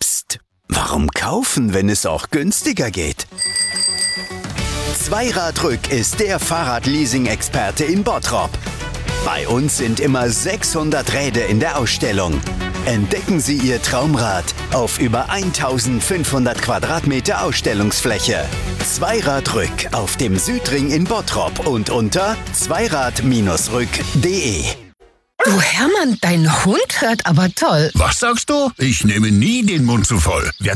Psst, warum kaufen, wenn es auch günstiger geht? Zweiradrück ist der Fahrradleasing-Experte in Bottrop. Bei uns sind immer 600 Räder in der Ausstellung. Entdecken Sie Ihr Traumrad auf über 1500 Quadratmeter Ausstellungsfläche. Zweiradrück auf dem Südring in Bottrop und unter zweirad-rück.de. Du Hermann, dein Hund hört aber toll. Was sagst du? Ich nehme nie den Mund zu voll. Wer